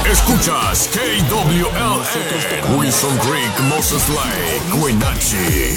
Escuchas KWLA, Wilson Creek, Moses Lake, Wenatchee,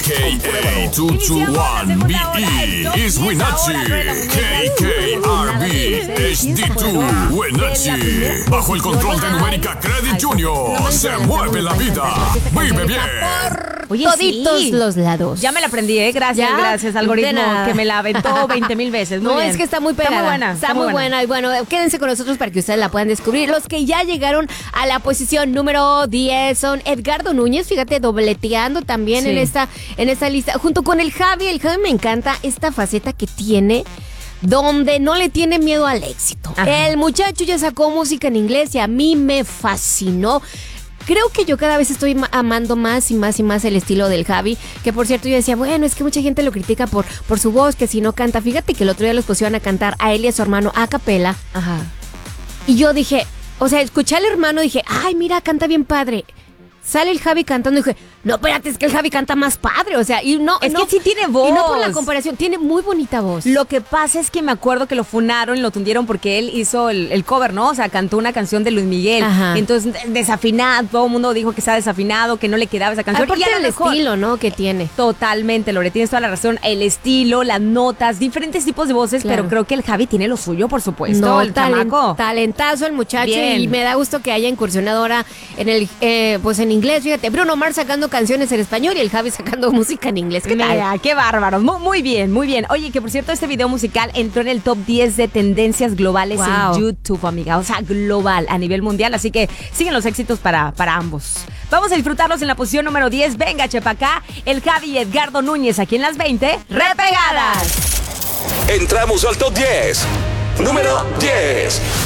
KA221BE is Wenatchee, KKRB HD2 Wenatchee. Bajo el control de Numérica Credit Junior, se mueve la vida, vive bien. Oye, Toditos sí. los lados. Ya me la aprendí, Gracias, ¿Ya? gracias, algoritmo, De nada. que me la aventó 20,000 veces. Muy No, bien. es que está muy pegada. Está muy buena. Está muy buena. Y bueno, quédense con nosotros para que ustedes la puedan descubrir. Los que ya llegaron a la posición número 10 son Edgardo Núñez, fíjate, dobleteando también Sí. en esta lista, junto con el Javi. El Javi me encanta esta faceta que tiene, donde no le tiene miedo al éxito. Ajá. El muchacho ya sacó música en inglés y a mí me fascinó. Creo que yo cada vez estoy amando más y más y más el estilo del Javi, que por cierto yo decía, bueno, es que mucha gente lo critica por su voz, que si no canta. Fíjate que el otro día los pusieron a cantar a él y a su hermano a capela. Ajá. Y yo dije, o sea, escuché al hermano y dije, ay, mira, canta bien padre. Sale el Javi cantando y dije, no, espérate, es que el Javi canta más padre. O sea, y no. Es no, que sí tiene voz. Y no por la comparación, tiene muy bonita voz. Lo que pasa es que me acuerdo que lo funaron y lo tundieron porque él hizo el cover, ¿no? O sea, cantó una canción de Luis Miguel. Ajá. Entonces, desafinado, todo el mundo dijo que estaba desafinado, que no le quedaba esa canción. Aparte Y a lo del mejor- estilo, ¿no? Que tiene. Totalmente, Lore, tienes toda la razón. El estilo, las notas, diferentes tipos de voces, Claro. pero creo que el Javi tiene lo suyo, por supuesto. No, el chamaco. talentazo el muchacho. Bien. Y me da gusto que haya incursionado ahora en el, pues en inglés. Fíjate, Bruno Mars sacando canciones en español y el Javi sacando música en inglés. ¿Qué tal? Mira, qué bárbaro. Muy bien, muy bien. Oye, que por cierto, este video musical entró en el top 10 de tendencias globales Wow. en YouTube, amiga. O sea, global, a nivel mundial. Así que siguen los éxitos para ambos. Vamos a disfrutarlos en la posición número 10. Venga, chepa acá. El Javi y Edgardo Núñez aquí en las 20. ¡Repegadas! Entramos al top 10. Número 10.